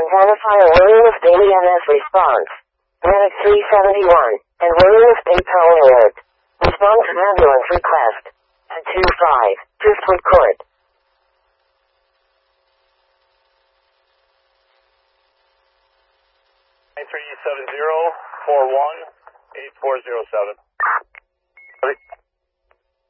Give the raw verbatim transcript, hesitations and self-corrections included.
identify a Williams Daily N S response. Medic three seventy-one and Williams Bay Power Alert. Respond to ambulance request. At two five, Driftwood Court. nine three seven zero four one eight four zero seven.